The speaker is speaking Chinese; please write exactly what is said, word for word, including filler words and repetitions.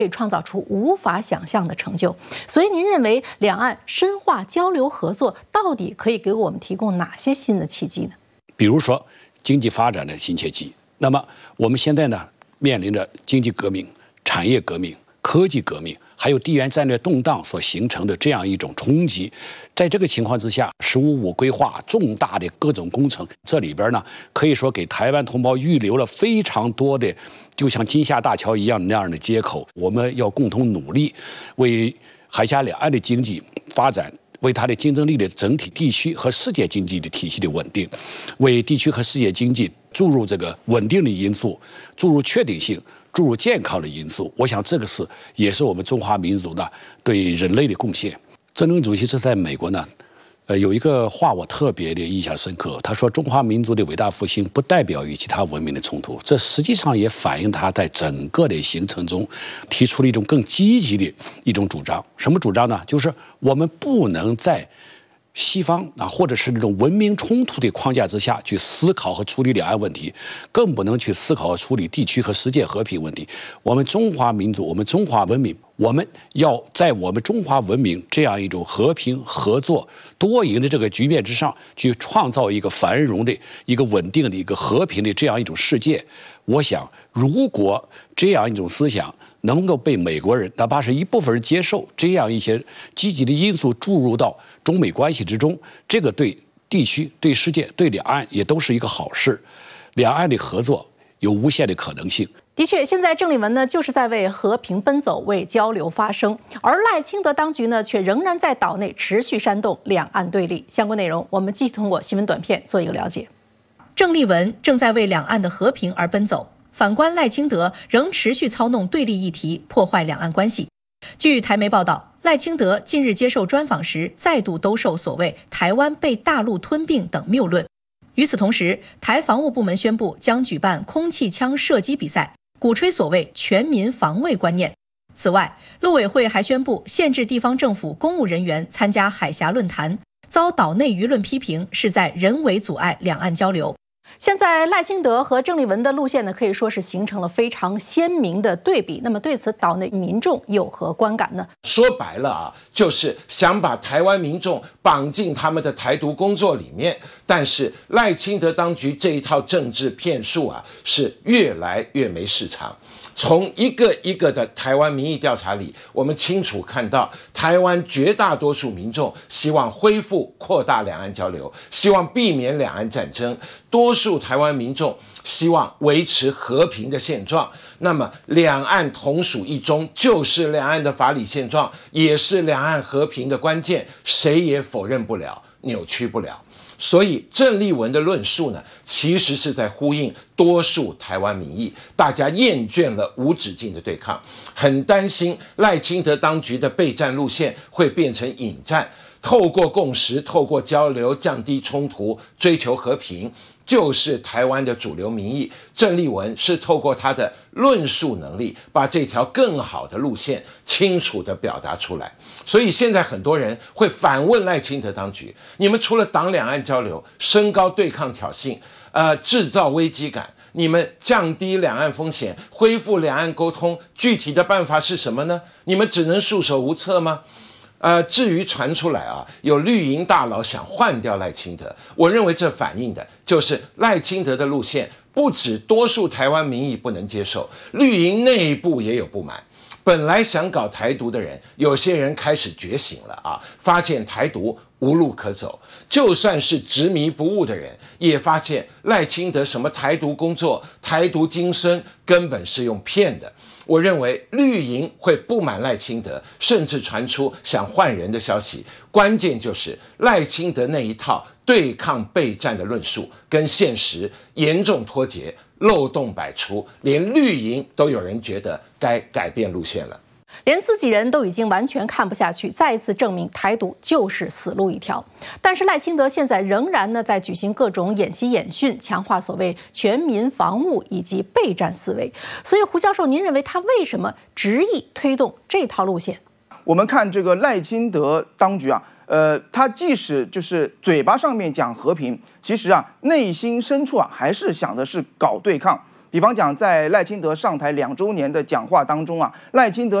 可以创造出无法想象的成就。所以，您认为两岸深化交流合作到底可以给我们提供哪些新的契机呢？ 比如说经济发展的新契机。那么我们现在呢，面临着经济革命、产业革命、科技革命，还有地缘战略动荡所形成的这样一种冲击。在这个情况之下，十五五规划重大的各种工程，这里边呢，可以说给台湾同胞预留了非常多的，就像金厦大桥一样那样的接口。我们要共同努力，为海峡两岸的经济发展，为它的竞争力的整体地区和世界经济的体系的稳定，为地区和世界经济注入这个稳定的因素，注入确定性，注入健康的因素。我想这个是也是我们中华民族呢对人类的贡献。邓小平主席是在美国呢，呃，有一个话我特别的印象深刻，他说中华民族的伟大复兴不代表与其他文明的冲突，这实际上也反映他在整个的行程中提出了一种更积极的一种主张。什么主张呢？就是我们不能在西方啊，或者是这种文明冲突的框架之下去思考和处理两岸问题，更不能去思考和处理地区和世界和平问题。我们中华民族，我们中华文明，我们要在我们中华文明这样一种和平、合作、多赢的这个局面之上，去创造一个繁荣的、一个稳定的、一个和平的这样一种世界。我想，如果这样一种思想能够被美国人，哪怕是一部分人接受，这样一些积极的因素注入到中美关系之中，这个对地区、对世界、对两岸也都是一个好事。两岸的合作有无限的可能性。 的确，现在郑丽文呢就是在为和平奔走，为交流发声，而赖清德当局呢却仍然在岛内持续煽动两岸对立。相关内容，我们继续通过新闻短片做一个了解。郑丽文正在为两岸的和平而奔走，反观赖清德仍持续操弄对立议题，破坏两岸关系。据台媒报道，赖清德近日接受专访时，再度兜售所谓台湾被大陆吞并等谬论。与此同时，台防务部门宣布将举办空气枪射击比赛，鼓吹所谓全民防卫观念。此外，陆委会还宣布限制地方政府公务人员参加海峡论坛，遭岛内舆论批评是在人为阻碍两岸交流。现在赖清德和郑丽文的路线呢，可以说是形成了非常鲜明的对比。那么对此，岛内民众有何观感呢？ 说白了啊，就是想把台湾民众绑进他们的台独工作里面。但是赖清德当局这一套政治骗术啊，是越来越没市场。从一个一个的台湾民意调查里，我们清楚看到，台湾绝大多数民众希望恢复扩大两岸交流，希望避免两岸战争，多数台湾民众希望维持和平的现状。那么两岸同属一中就是两岸的法理现状，也是两岸和平的关键，谁也否认不了，扭曲不了。所以郑丽文的论述呢，其实是在呼应多数台湾民意，大家厌倦了无止境的对抗，很担心赖清德当局的备战路线会变成引战，透过共识，透过交流，降低冲突，追求和平，就是台湾的主流民意。郑丽文是透过他的论述能力，把这条更好的路线清楚地表达出来。所以现在很多人会反问赖清德当局，你们除了挡两岸交流，升高对抗挑衅，呃，制造危机感，你们降低两岸风险，恢复两岸沟通，具体的办法是什么呢？你们只能束手无策吗？呃，至于传出来啊，有绿营大佬想换掉赖清德，我认为这反映的就是赖清德的路线不止多数台湾民意不能接受，绿营内部也有不满。本来想搞台独的人，有些人开始觉醒了啊，发现台独无路可走。就算是执迷不悟的人，也发现赖清德什么台独工作、台独精神根本是用骗的。我认为绿营会不满赖清德，甚至传出想换人的消息。关键就是赖清德那一套对抗备战的论述跟现实严重脱节，漏洞百出，连绿营都有人觉得该改变路线了。 连自己人都已经完全看不下去，再一次证明台独就是死路一条。但是赖清德现在仍然呢在举行各种演习演训，强化所谓全民防务以及备战思维。所以胡教授，您认为他为什么执意推动这套路线？ 我们看这个赖清德当局啊，呃，他即使就是嘴巴上面讲和平，其实啊内心深处啊还是想的是搞对抗。 比方讲，在赖清德上台两周年的讲话当中啊，赖清德